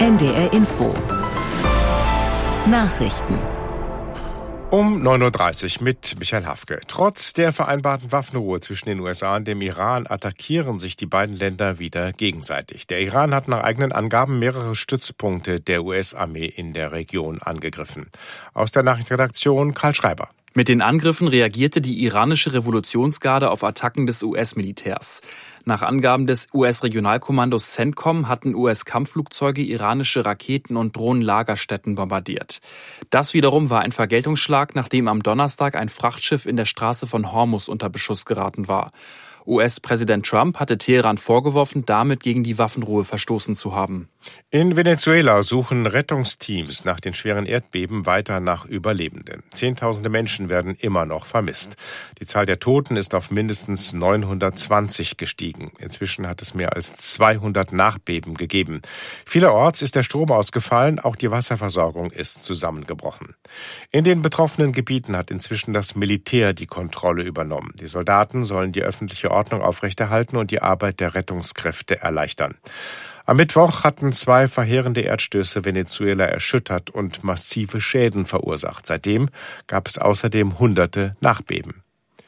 NDR Info. Nachrichten. Um 9.30 Uhr mit Michael Hafke. Trotz der vereinbarten Waffenruhe zwischen den USA und dem Iran attackieren sich die beiden Länder wieder gegenseitig. Der Iran hat nach eigenen Angaben mehrere Stützpunkte der US-Armee in der Region angegriffen. Aus der Nachrichtenredaktion Karl Schreiber. Mit den Angriffen reagierte die iranische Revolutionsgarde auf Attacken des US-Militärs. Nach Angaben des US-Regionalkommandos CENTCOM hatten US-Kampfflugzeuge iranische Raketen- und Drohnenlagerstätten bombardiert. Das wiederum war ein Vergeltungsschlag, nachdem am Donnerstag ein Frachtschiff in der Straße von Hormuz unter Beschuss geraten war. US-Präsident Trump hatte Teheran vorgeworfen, damit gegen die Waffenruhe verstoßen zu haben. In Venezuela suchen Rettungsteams nach den schweren Erdbeben weiter nach Überlebenden. Zehntausende Menschen werden immer noch vermisst. Die Zahl der Toten ist auf mindestens 920 gestiegen. Inzwischen hat es mehr als 200 Nachbeben gegeben. Vielerorts ist der Strom ausgefallen, auch die Wasserversorgung ist zusammengebrochen. In den betroffenen Gebieten hat inzwischen das Militär die Kontrolle übernommen. Die Soldaten sollen die öffentliche Ordnung aufrechterhalten und die Arbeit der Rettungskräfte erleichtern. Am Mittwoch hatten 2 verheerende Erdstöße Venezuela erschüttert und massive Schäden verursacht. Seitdem gab es außerdem hunderte Nachbeben.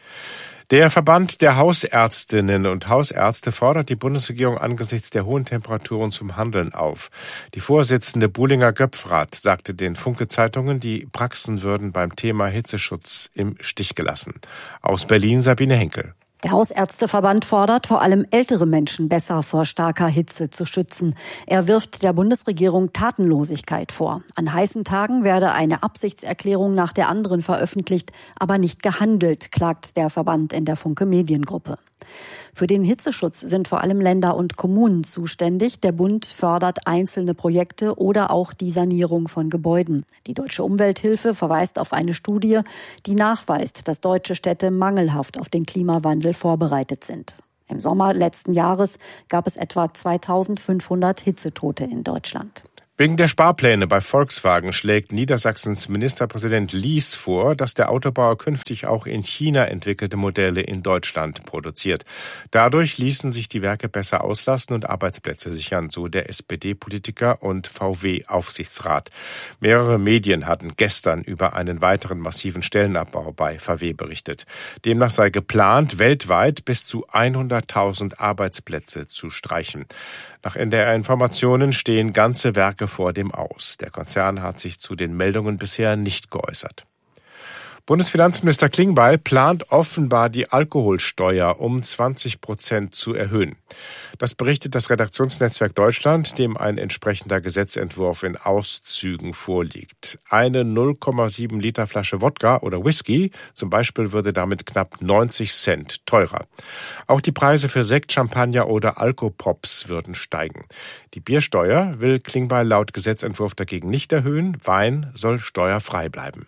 Der Verband der Hausärztinnen und Hausärzte fordert die Bundesregierung angesichts der hohen Temperaturen zum Handeln auf. Die Vorsitzende Buhlinger-Göpfrath sagte den Funke-Zeitungen, die Praxen würden beim Thema Hitzeschutz im Stich gelassen. Aus Berlin Sabine Henkel. Der Hausärzteverband fordert, vor allem ältere Menschen besser vor starker Hitze zu schützen. Er wirft der Bundesregierung Tatenlosigkeit vor. An heißen Tagen werde eine Absichtserklärung nach der anderen veröffentlicht, aber nicht gehandelt, klagt der Verband in der Funke Mediengruppe. Für den Hitzeschutz sind vor allem Länder und Kommunen zuständig. Der Bund fördert einzelne Projekte oder auch die Sanierung von Gebäuden. Die Deutsche Umwelthilfe verweist auf eine Studie, die nachweist, dass deutsche Städte mangelhaft auf den Klimawandel vorbereitet sind. Im Sommer letzten Jahres gab es etwa 2500 Hitzetote in Deutschland. Wegen der Sparpläne bei Volkswagen schlägt Niedersachsens Ministerpräsident Lies vor, dass der Autobauer künftig auch in China entwickelte Modelle in Deutschland produziert. Dadurch ließen sich die Werke besser auslasten und Arbeitsplätze sichern, so der SPD-Politiker und VW-Aufsichtsrat. Mehrere Medien hatten gestern über einen weiteren massiven Stellenabbau bei VW berichtet. Demnach sei geplant, weltweit bis zu 100.000 Arbeitsplätze zu streichen. Nach NDR-Informationen stehen ganze Werke vor dem Aus. Der Konzern hat sich zu den Meldungen bisher nicht geäußert. Bundesfinanzminister Klingbeil plant offenbar die Alkoholsteuer um 20% zu erhöhen. Das berichtet das Redaktionsnetzwerk Deutschland, dem ein entsprechender Gesetzentwurf in Auszügen vorliegt. Eine 0,7 Liter Flasche Wodka oder Whisky zum Beispiel würde damit knapp 90 Cent teurer. Auch die Preise für Sekt, Champagner oder Alkopops würden steigen. Die Biersteuer will Klingbeil laut Gesetzentwurf dagegen nicht erhöhen. Wein soll steuerfrei bleiben.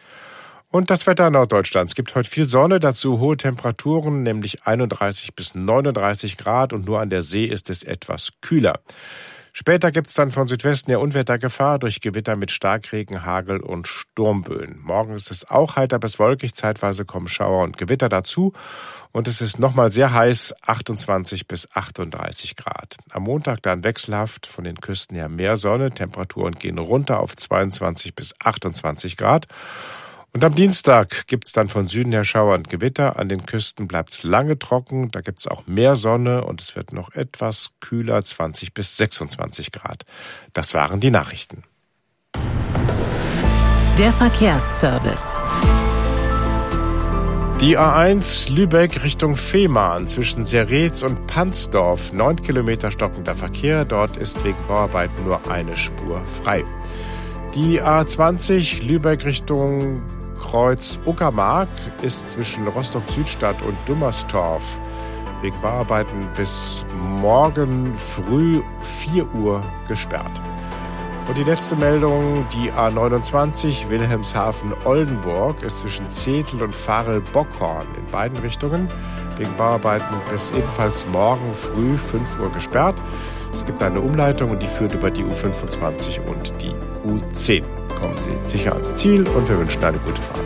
Und das Wetter Norddeutschlands. Es gibt heute viel Sonne, dazu hohe Temperaturen, nämlich 31 bis 39 Grad und nur an der See ist es etwas kühler. Später gibt es dann von Südwesten her Unwettergefahr durch Gewitter mit Starkregen, Hagel und Sturmböen. Morgen ist es auch heiter bis wolkig, zeitweise kommen Schauer und Gewitter dazu. Und es ist nochmal sehr heiß, 28 bis 38 Grad. Am Montag dann wechselhaft, von den Küsten her mehr Sonne, Temperaturen gehen runter auf 22 bis 28 Grad. Und am Dienstag gibt's dann von Süden her Schauer und Gewitter. An den Küsten bleibt's lange trocken. Da gibt's auch mehr Sonne und es wird noch etwas kühler, 20 bis 26 Grad. Das waren die Nachrichten. Der Verkehrsservice. Die A1 Lübeck Richtung Fehmarn zwischen Seretz und Pansdorf. 9 Kilometer stockender Verkehr. Dort ist wegen Bauarbeiten nur eine Spur frei. Die A20 Lübeck Richtung Kreuz Uckermark ist zwischen Rostock-Südstadt und Dummerstorf wegen Bauarbeiten bis morgen früh 4 Uhr gesperrt. Und die letzte Meldung, die A29 Wilhelmshaven-Oldenburg ist zwischen Zetel und Varel-Bockhorn in beiden Richtungen wegen Bauarbeiten bis ebenfalls morgen früh 5 Uhr gesperrt. Es gibt eine Umleitung und die führt über die U25 und die U10. Kommen Sie sicher ans Ziel und wir wünschen eine gute Fahrt.